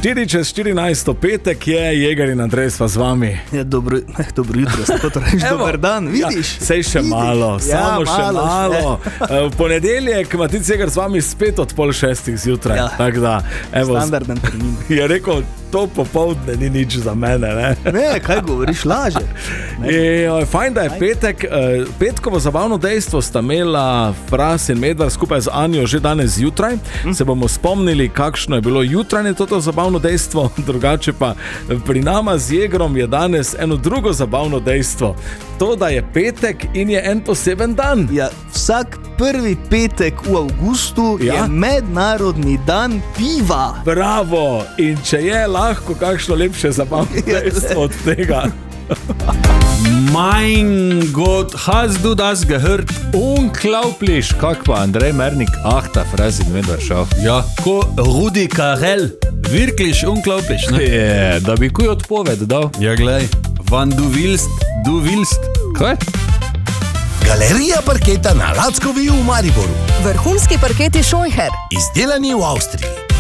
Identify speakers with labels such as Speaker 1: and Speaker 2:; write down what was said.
Speaker 1: 4:14 petek je, Jeger in Andrej sva z vami.
Speaker 2: Ja, dobro jutro, tako to reči, dober dan, vidiš?
Speaker 1: Ja, sej še malo, samo še malo. V ponedeljek, Matic Jeger z vami spet od 5:30 zjutraj.
Speaker 2: Ja.
Speaker 1: Tak da, evo,
Speaker 2: Standarden termin.
Speaker 1: je rekel, to popoldne ni nič za mene, ne?
Speaker 2: Ne, kaj govoriš, laže.
Speaker 1: Fajn, da je petek. Petkovo zabavno dejstvo sta imela Fras in Medvar skupaj z Anjo že danes zjutraj. Se bomo spomnili, kakšno je bilo jutranje toto zabavno dejstvo, drugače pa pri nama z Jegrom je danes eno drugo zabavno dejstvo. To, da je petek in je en poseben dan.
Speaker 2: Ja, vsak prvi petek v avgustu je mednarodni dan piva.
Speaker 1: Bravo! In če je lahko kakšno lepše zabavno dejstvo od tega.
Speaker 3: Mein Gott, hast du das gehört? Unglaublich, kak pa Andrej Mernik, ta Fras in Medvar šel. Ja, ko Rudi Carrell, wirklich unglaublich, ne?
Speaker 1: Je, da bi kuj odpoved dal.
Speaker 3: Ja, glej, wann du willst. Kaj?
Speaker 4: Galerija parketa na Lackovi v Mariboru.
Speaker 5: Vrhunski parketi Scheucher.
Speaker 4: Izdelani v Avstriji.